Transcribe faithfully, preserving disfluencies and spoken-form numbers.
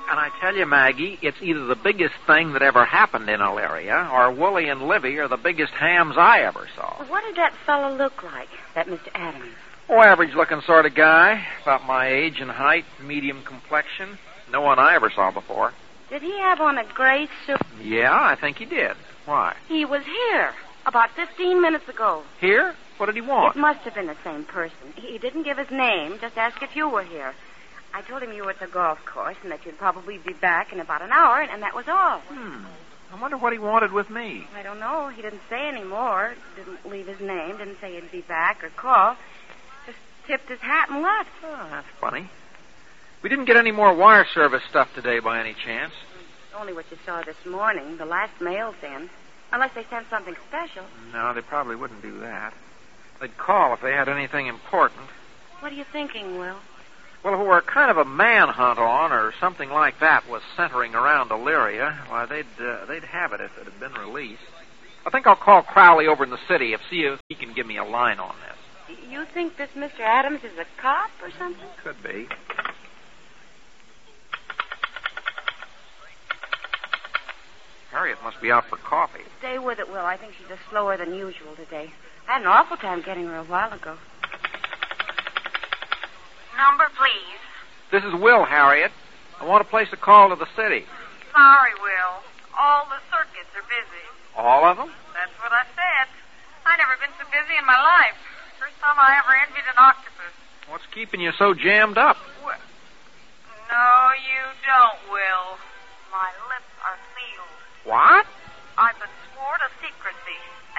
And I tell you, Maggie, it's either the biggest thing that ever happened in Elyria, or Wooly and Livy are the biggest hams I ever saw. What did that fellow look like, that Mister Adams? Oh, average-looking sort of guy. About my age and height, medium complexion. No one I ever saw before. Did he have on a gray suit? Yeah, I think he did. Why? He was here about fifteen minutes ago. Here? What did he want? It must have been the same person. He didn't give his name, just asked if you were here. I told him you were at the golf course and that you'd probably be back in about an hour, and that was all. Hmm. I wonder what he wanted with me. I don't know. He didn't say any more. Didn't leave his name. Didn't say he'd be back or call. Just tipped his hat and left. Oh, that's funny. We didn't get any more wire service stuff today by any chance. Only what you saw this morning. The last mail's in. Unless they sent something special. No, they probably wouldn't do that. They'd call if they had anything important. What are you thinking, Will? Well, if it were kind of a manhunt on or something like that was centering around Elyria, why, they'd uh, they'd have it if it had been released. I think I'll call Crowley over in the city and see if he can give me a line on this. You think this Mister Adams is a cop or something? Could be. Harriet must be out for coffee. Stay with it, Will. I think she's just slower than usual today. I had an awful time getting her a while ago. Number, please. This is Will, Harriet. I want to place a call to the city. Sorry, Will. All the circuits are busy. All of them? That's what I said. I've never been so busy in my life. First time I ever envied an octopus. What's keeping you so jammed up? What? No, you don't, Will. My lips are sealed. What? I've been sworn to secrecy.